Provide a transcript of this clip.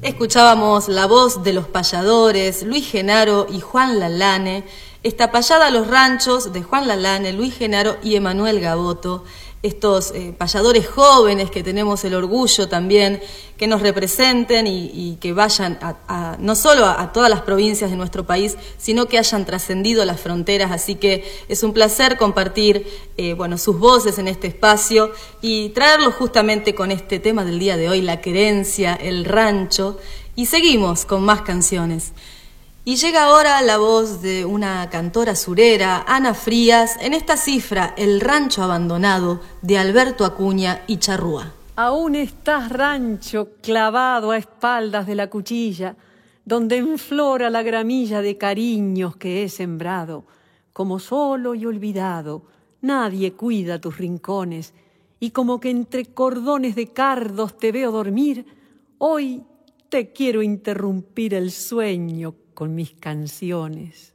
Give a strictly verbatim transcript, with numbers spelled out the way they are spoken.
Escuchábamos la voz de los payadores, Luis Genaro y Juan Lalane, esta payada a los ranchos de Juan Lalane, Luis Genaro y Emanuel Gaboto, estos eh, payadores jóvenes que tenemos el orgullo también que nos representen y, y que vayan a, a, no solo a, a todas las provincias de nuestro país, sino que hayan trascendido las fronteras. Así que es un placer compartir eh, bueno, sus voces en este espacio y traerlos justamente con este tema del día de hoy, la querencia, el rancho, y seguimos con más canciones. Y llega ahora la voz de una cantora surera, Ana Frías, en esta cifra, El rancho abandonado, de Alberto Acuña y Charrúa. Aún estás, rancho, clavado a espaldas de la cuchilla, donde enflora la gramilla de cariños que he sembrado. Como solo y olvidado, nadie cuida tus rincones, y como que entre cordones de cardos te veo dormir, hoy te quiero interrumpir el sueño con mis canciones.